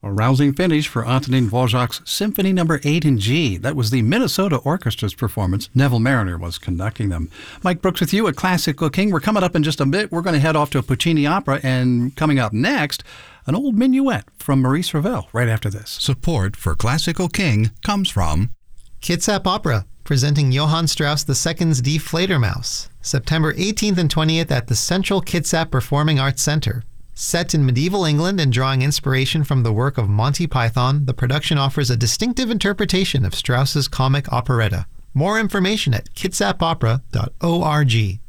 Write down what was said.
A rousing finish for Antonin Dvorak's Symphony No. 8 in G. That was the Minnesota Orchestra's performance. Neville Mariner was conducting them. Mike Brooks with you at Classical King. We're coming up in just a bit. We're going to head off to a Puccini opera, and coming up next, an old minuet from Maurice Ravel right after this. Support for Classical King comes from Kitsap Opera, presenting Johann Strauss II's Die Fledermaus, September 18th and 20th at the Central Kitsap Performing Arts Center. Set in medieval England and drawing inspiration from the work of Monty Python, the production offers a distinctive interpretation of Strauss's comic operetta. More information at kitsapopera.org.